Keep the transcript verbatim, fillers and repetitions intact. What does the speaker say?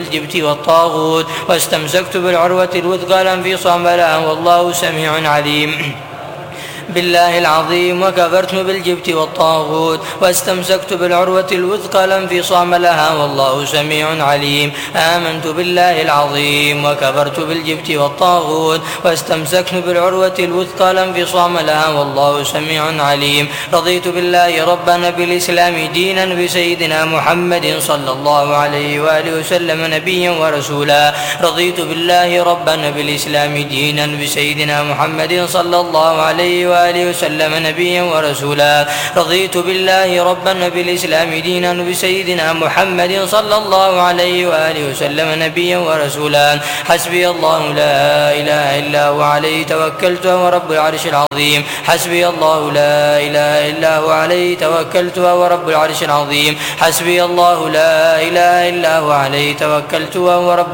بالجبت والطاغوت واستمسكت بالعروة الوثقى لا انفصام لها والله سميع عليم. بالله العظيم وكفرت بالجبت والطاغوت واستمسكت بالعروة الوثقى لا انفصام لها والله سميع عليم. آمنت بالله العظيم وكفرت بالجبت والطاغوت واستمسكت بالعروة الوثقى لا انفصام لها والله سميع عليم. رضيت بالله ربنا بالإسلام دينا بسيدنا محمد صلى الله عليه وآله وسلم نبيا ورسولا. رضيت بالله ربنا بالإسلام دينا بسيدنا محمد صلى الله عليه وآله وسلم نبيا ورسولا. رضيت بالله ربا بالإسلام دينا بسيدنا محمد صلى الله عليه وآله وسلم نبيا ورسولا. حسبي الله لا إله إلا هو عليه توكلت وهو رب العرش العظيم. حسبي الله لا إله إلا هو عليه توكلت وهو رب العرش العظيم. حسبي الله لا إله إلا هو عليه توكلت وهو رب